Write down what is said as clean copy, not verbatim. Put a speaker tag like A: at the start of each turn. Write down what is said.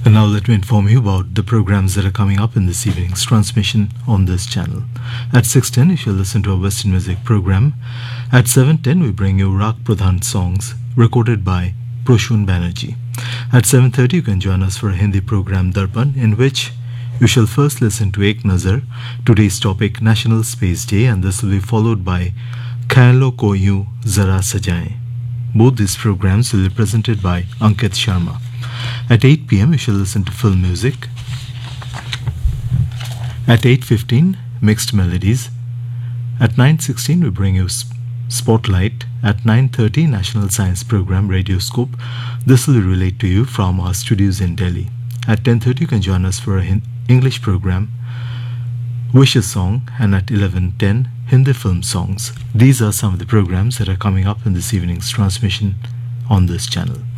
A: And now let me inform you about the programs that are coming up in this evening's transmission on this channel. At 6:10, you shall listen to a Western music program. At 7:10, we bring you Rak Pradhan songs recorded by Proshun Banerjee. At 7:30, you can join us for a Hindi program Darpan, in which you shall first listen to Ek Nazar, today's topic National Space Day, and this will be followed by Khayalon Ko Yun Zara Sajaye. Both these programs will be presented by Ankit Sharma. At 8 p.m., you shall listen to film music. At 8:15, mixed melodies. At 9:16, we bring you Spotlight. At 9:30, National Science Program Radioscope. This will relate to you from our studios in Delhi. At 10:30, you can join us for a English program, Wish a Song, and at 11:10, Hindi film songs. These are some of the programs that are coming up in this evening's transmission on this channel.